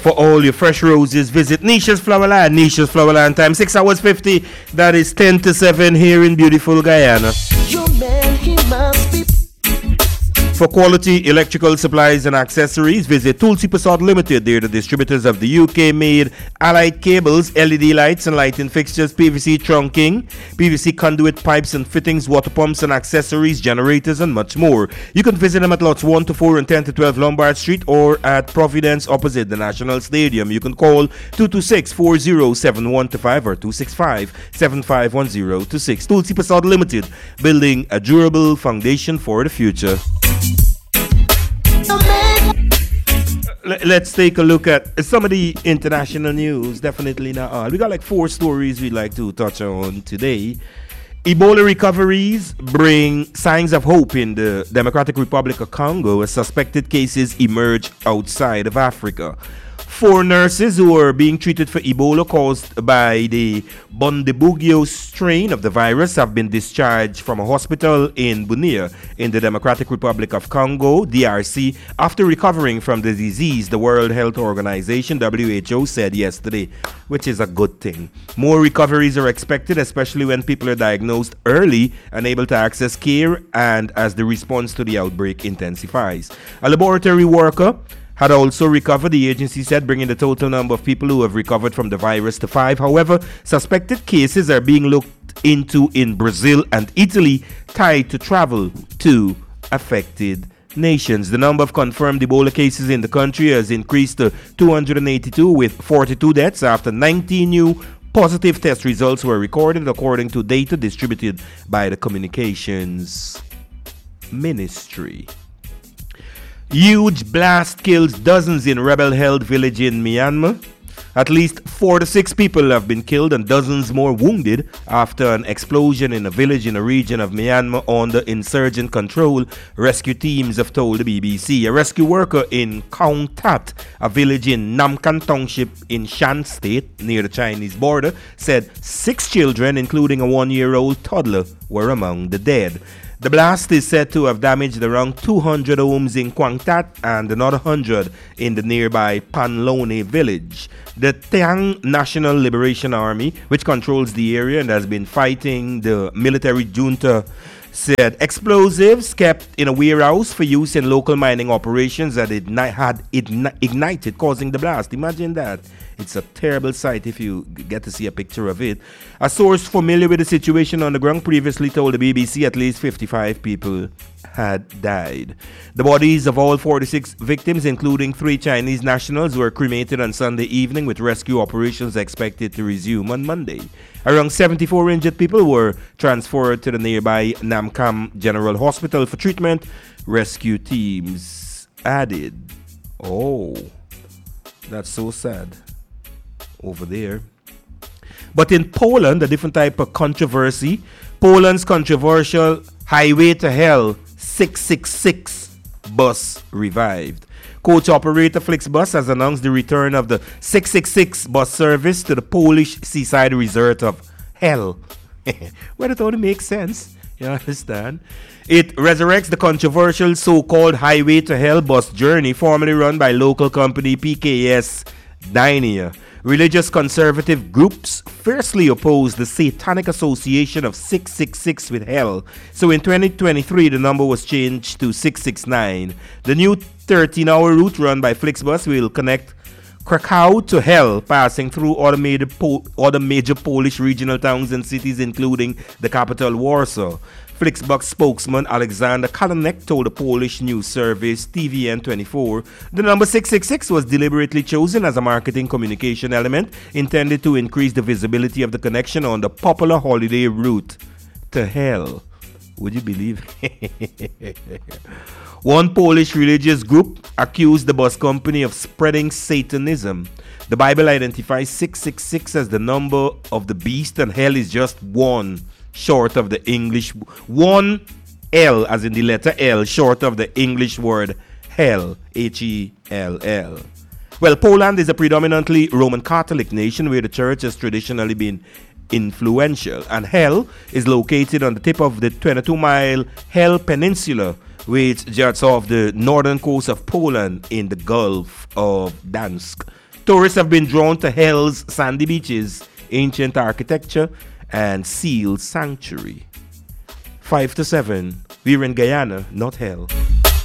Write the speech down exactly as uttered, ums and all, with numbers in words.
For all your fresh roses, visit Nisha's Flowerland. Nisha's Flowerland time six hours fifty. That is ten to seven here in beautiful Guyana. Your man, he must be. For quality electrical supplies and accessories, visit Tulsi Prasad Limited. They're the distributors of the U K-made Allied cables, L E D lights and lighting fixtures, P V C trunking, P V C conduit pipes and fittings, water pumps and accessories, generators and much more. You can visit them at lots one to four and ten to twelve Lombard Street or at Providence opposite the National Stadium. You can call two two six, four zero seven one two five or two six five, seven five one zero two six. Tulsi Prasad Limited, building a durable foundation for the future. Let's take a look at some of the international news. Definitely not all. We got like four stories we'd like to touch on today. Ebola recoveries bring signs of hope in the Democratic Republic of Congo as suspected cases emerge outside of Africa. Four nurses who are being treated for Ebola caused by the Bundibugyo strain of the virus have been discharged from a hospital in Bunia in the Democratic Republic of Congo, D R C, after recovering from the disease, the World Health Organization, W H O, said yesterday, which is a good thing. More recoveries are expected, especially when people are diagnosed early and able to access care and as the response to the outbreak intensifies. A laboratory worker had also recovered, the agency said, bringing the total number of people who have recovered from the virus to five. However, suspected cases are being looked into in Brazil and Italy, tied to travel to affected nations. The number of confirmed Ebola cases in the country has increased to two hundred eighty-two, with forty-two deaths after nineteen new positive test results were recorded, according to data distributed by the Communications Ministry. Huge blast kills dozens in rebel-held village in Myanmar. At least forty-six people have been killed and dozens more wounded after an explosion in a village in a region of Myanmar under insurgent control, rescue teams have told the B B C. A rescue worker in Kaung Tat, a village in Namkan Township in Shan State near the Chinese border, said six children, including a one-year-old toddler, were among the dead. The blast is said to have damaged around two hundred homes in Quang Tat and another one hundred in the nearby Panlone village. The Tang National Liberation Army, which controls the area and has been fighting the military junta, said explosives kept in a warehouse for use in local mining operations that it had ignited, causing the blast. Imagine that. It's a terrible sight if you get to see a picture of it. A source familiar with the situation on the ground previously told the B B C at least fifty-five people had died. The bodies of all forty-six victims, including three Chinese nationals, were cremated on Sunday evening, with rescue operations expected to resume on Monday. Around seventy-four injured people were transferred to the nearby Namkam General Hospital for treatment, rescue teams added. Oh, that's so sad over there. But in Poland, a different type of controversy. Poland's controversial Highway to Hell six six six bus revived. Coach operator Flixbus has announced the return of the six six six bus service to the Polish seaside resort of Hell. Well, it only makes sense. You understand? It resurrects the controversial so-called Highway to Hell bus journey, formerly run by local company P K S Dynia. Religious conservative groups fiercely opposed the Satanic association of six six six with hell. So in twenty twenty-three, the number was changed to six six nine. The new thirteen-hour route run by Flixbus will connect Krakow to Hell, passing through other major, po- other major Polish regional towns and cities, including the capital Warsaw. Flixbus spokesman Alexander Kalanek told the Polish news service T V N twenty-four the number six six six was deliberately chosen as a marketing communication element intended to increase the visibility of the connection on the popular holiday route to Hell. Would you believe? One Polish religious group accused the bus company of spreading Satanism. The Bible identifies six six six as the number of the beast, and hell is just one short of the English one L, as in the letter L, short of the English word hell, H E L L. Well, Poland is a predominantly Roman Catholic nation where the church has traditionally been influential, and Hell is located on the tip of the twenty-two mile Hell Peninsula, which juts off the northern coast of Poland in the Gulf of Dansk. Tourists have been drawn to Hell's sandy beaches, ancient architecture, and seal sanctuary. Five to seven, we're in Guyana, not Hell.